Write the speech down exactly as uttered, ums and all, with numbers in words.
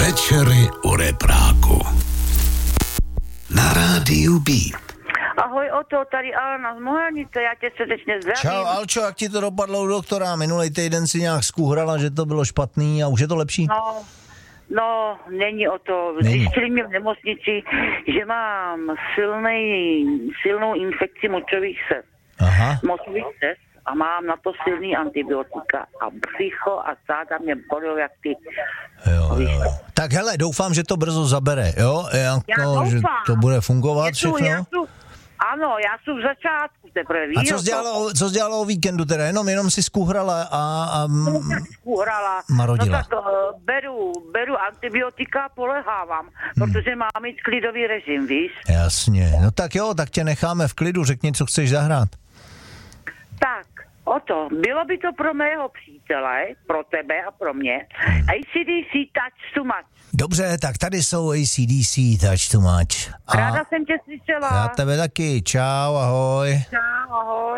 Večery u repráku. Na rádiu Beat. Ahoj Oto, tady Alena z Mohelnice, já tě srdečně zdravím. Čau Alčo, jak ti to dopadlo u doktora? Minulej týden si nějak skůhrala, že to bylo špatný a už je to lepší? No, no, není o to. Není. Zjistili mě v nemocnici, že mám silnej, silnou infekci močových cest. Aha. Močových cest a mám na to silný antibiotika a psycho a záda mě bolou jak ty. Jo, jo. Tak hele, doufám, že to brzo zabere, jo? Janko, Já doufám. že to bude fungovat Já tu- všechno? já tu- Ano, já jsem v začátku teprve, víš? A co jsi dělala, co jsi dělala o víkendu teda? Jenom, jenom si skůhrala a... a m- Uhrala. Marodila. No tak uh, beru, beru antibiotika a polehávám, hmm. protože mám mít klidový režim, víš? Jasně, no tak jo, tak tě necháme v klidu, řekni, co chceš zahrát. Tak, o to, bylo by to pro mého přítele, pro tebe a pro mě, Hmm. A C D C Touch to Much. Dobře, tak tady jsou A C D C, Touch to Much. A Ráda jsem tě slyšela. já tebe taky, čau, ahoj. Čau, ahoj.